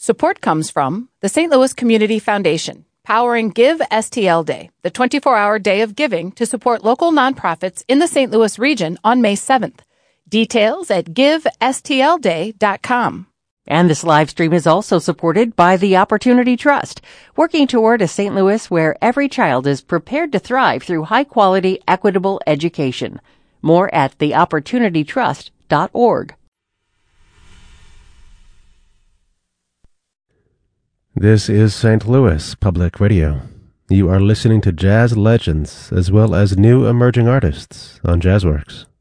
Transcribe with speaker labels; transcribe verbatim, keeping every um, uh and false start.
Speaker 1: Support comes from the Saint Louis Community Foundation, powering Give S T L Day, the twenty-four hour day of giving to support local nonprofits in the Saint Louis region on May seventh. Details at give s t l day dot com.
Speaker 2: And this live stream is also supported by the Opportunity Trust, working toward a Saint Louis where every child is prepared to thrive through high-quality, equitable education. More at the opportunity trust dot org.
Speaker 3: This is Saint Louis Public Radio. You are listening to jazz legends as well as new emerging artists on JazzWorks.